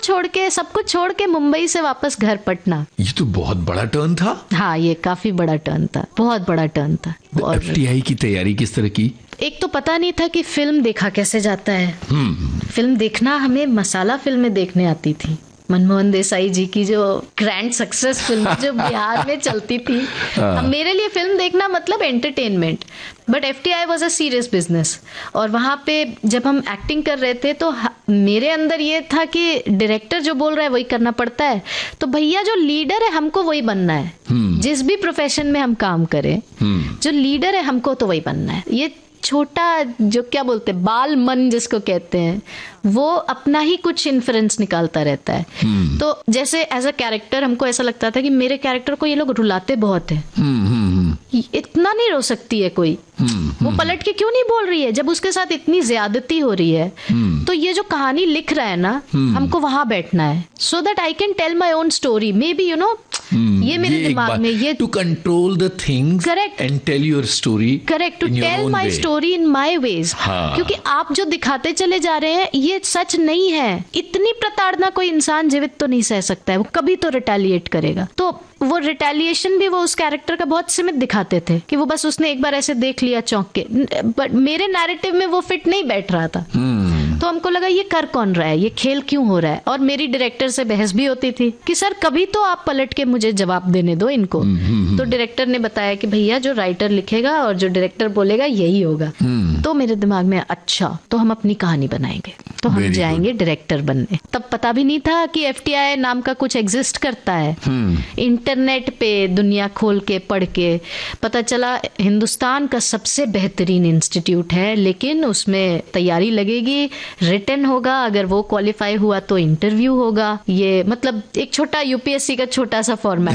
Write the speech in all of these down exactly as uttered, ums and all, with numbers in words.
छोड़ के, सब कुछ छोड़ के मुंबई से वापस घर पटना। ये तो बहुत बड़ा टर्न था। हाँ, ये काफी बड़ा टर्न था, बहुत बड़ा टर्न था। और एफटीआई की तैयारी किस तरह की? एक तो पता नहीं था कि फिल्म देखा कैसे जाता है। फिल्म देखना, हमें मसाला फिल्में देखने आती थी। मनमोहन देसाई जी की जो ग्रैंड सक्सेस फिल्म जो बिहार में चलती थी, अब मेरे लिए फिल्म देखना मतलब entertainment, but FTI was a serious business. और वहाँ पे जब हम एक्टिंग कर रहे थे तो मेरे अंदर ये था कि डायरेक्टर जो बोल रहा है वही करना पड़ता है, तो भैया जो लीडर है हमको वही बनना है। जिस भी प्रोफेशन में हम काम करें, जो लीडर है हमको तो वही बनना है। ये छोटा जो क्या बोलते हैं बाल मन जिसको कहते हैं, वो अपना ही कुछ इन्फ्लुएंस निकालता रहता है। hmm. तो जैसे एज अ कैरेक्टर हमको ऐसा लगता था कि मेरे कैरेक्टर को ये लोग रुलाते बहुत है। hmm, hmm, इतना नहीं रो सकती है कोई। hmm, वो पलट के क्यों नहीं बोल रही है जब उसके साथ इतनी ज्यादती हो रही है। hmm. तो ये जो कहानी लिख रहा है ना, hmm. हमको वहां बैठना है so that I can tell my own story. May be you know ये मेरे ये दिमाग में ये to control the things correct and tell your story. Correct, to tell my story in my veg. क्योंकि आप जो दिखाते चले जा रहे हैं ये सच नहीं है। इतनी प्रताड़ना कोई इंसान जीवित तो नहीं सह सकता है, वो कभी तो रिटेलिएट करेगा। तो वो रिटेलिएशन भी वो उस कैरेक्टर का बहुत सीमित दिखाते थे कि वो बस उसने एक बार ऐसे देख लिया चौंक के, बट मेरे नैरेटिव में वो फिट नहीं बैठ रहा था। hmm. तो हमको लगा ये कर कौन रहा है, ये खेल क्यों हो रहा है। और मेरी डायरेक्टर से बहस भी होती थी कि सर कभी तो आप पलट के मुझे जवाब देने दो इनको। hmm. तो डायरेक्टर ने बताया कि भैया जो राइटर लिखेगा और जो डायरेक्टर बोलेगा यही होगा। hmm. तो मेरे दिमाग में अच्छा तो हम अपनी कहानी बनाएंगे, तो हम Very जाएंगे good. डायरेक्टर बनने। तब पता भी नहीं था कि एफटीआई नाम का कुछ एग्जिस्ट करता है। hmm. इंटरनेट पे दुनिया खोल के पढ़ के पता चला हिंदुस्तान का सबसे बेहतरीन इंस्टीट्यूट है, लेकिन उसमें तैयारी लगेगी, रिटन होगा, अगर वो क्वालिफाई हुआ तो इंटरव्यू होगा। ये मतलब एक छोटा यूपीएससी का छोटा सा फॉर्मेट।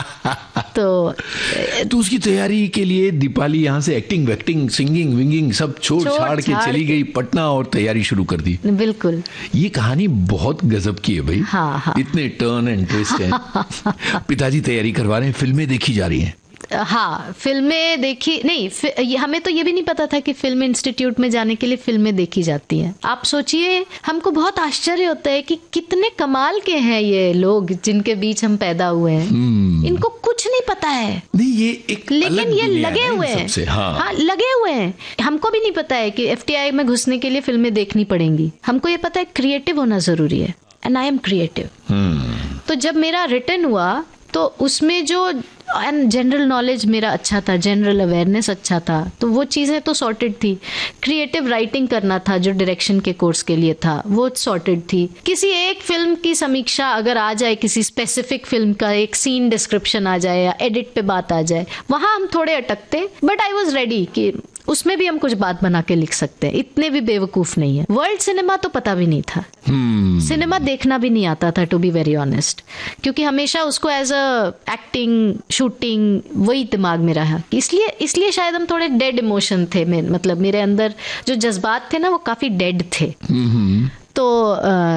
तो तो उसकी तैयारी के लिए दीपाली यहाँ से एक्टिंग वैक्टिंग सिंगिंग विंगिंग सब छोड़ छाड़ के चली गई पटना और तैयारी शुरू कर दी। बिल्कुल, ये कहानी बहुत गजब की है भाई। हाँ, हाँ। इतने टर्न एंड ट्विस्ट हैं। पिताजी तैयारी करवा रहे हैं, फिल्में देखी जा रही हैं। हाँ, फिल्में देखी नहीं, फि, हमें तो ये भी नहीं पता था कि फिल्म इंस्टीट्यूट में जाने के लिए फिल्में देखी जाती हैं। आप सोचिए, हमको बहुत आश्चर्य होता है कि कितने कमाल के हैं ये लोग जिनके बीच हम पैदा हुए हैं। hmm. इनको कुछ नहीं पता है। नहीं, ये एक लेकिन ये लगे हुए हैं। हाँ। हाँ, लगे हुए हैं। हमको भी नहीं पता है कि एफटीआई में घुसने के लिए फिल्में देखनी पड़ेंगी। हमको ये पता है क्रिएटिव होना जरूरी है, एंड आई एम क्रिएटिव। तो जब मेरा रिटर्न हुआ तो उसमें जो एंड जनरल नॉलेज मेरा अच्छा था, जनरल अवेयरनेस अच्छा था, तो वो चीज़ें तो सॉर्टेड थी। क्रिएटिव राइटिंग करना था जो डायरेक्शन के कोर्स के लिए था, वो सॉर्टेड थी। किसी एक फिल्म की समीक्षा अगर आ जाए, किसी स्पेसिफिक फिल्म का एक सीन डिस्क्रिप्शन आ जाए या एडिट पे बात आ जाए, वहाँ हम थोड़े अटकते, बट आई वॉज रेडी कि उसमें भी हम कुछ बात बना के लिख सकते हैं। इतने भी बेवकूफ नहीं है। वर्ल्ड सिनेमा तो पता भी नहीं था। hmm. सिनेमा देखना भी नहीं आता था, टू बी वेरी ऑनेस्ट, क्योंकि हमेशा उसको एज अ एक्टिंग शूटिंग वही दिमाग में रहा। इसलिए इसलिए शायद हम थोड़े डेड इमोशन थे। में, मतलब मेरे अंदर जो जज्बात थे ना वो काफी डेड थे। hmm. तो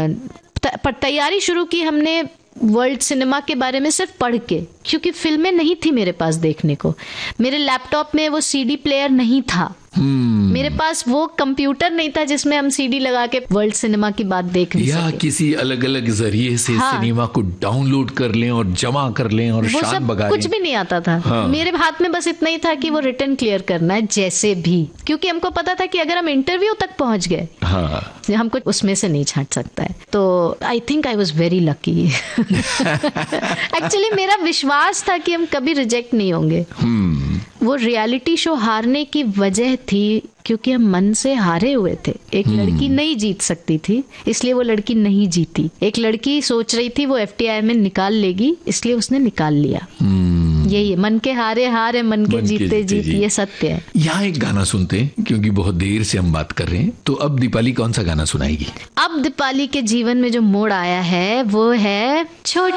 पर तैयारी शुरू की हमने वर्ल्ड सिनेमा के बारे में सिर्फ पढ़ के, क्योंकि फिल्में नहीं थी मेरे पास देखने को। मेरे लैपटॉप में वो सीडी प्लेयर नहीं था। hmm. मेरे पास वो कंप्यूटर नहीं था जिसमें हम सीडी लगा के वर्ल्ड सिनेमा की बात देख या सके। किसी अलग अलग जरिए से हाँ। सिनेमा को डाउनलोड कर लें और जमा कर लें और शान बगा लें। कुछ भी नहीं आता था। हाँ। मेरे हाथ में बस इतना ही था कि वो रिटर्न क्लियर करना है जैसे भी, क्योंकि हमको पता था कि अगर हम इंटरव्यू तक पहुंच गए हाँ। हमको उसमें से नहीं छांट सकता है। तो I think I was very lucky. Actually मेरा विश्वास था कि हम कभी रिजेक्ट नहीं होंगे। hmm. वो रियलिटी शो हारने की वजह थी क्योंकि हम मन से हारे हुए थे। एक hmm. लड़की नहीं जीत सकती थी, इसलिए वो लड़की नहीं जीती। एक लड़की सोच रही थी वो एफटीआई में निकाल लेगी, इसलिए उसने निकाल लिया। hmm. यही है, मन के हारे हार है, मन के मन जीते जीत, ये सत्य है। यहाँ एक गाना सुनते हैं क्योंकि बहुत देर से हम बात कर रहे हैं। तो अब दीपाली कौन सा गाना सुनाएगी? अब दीपाली के जीवन में जो मोड़ आया है वो है छोटी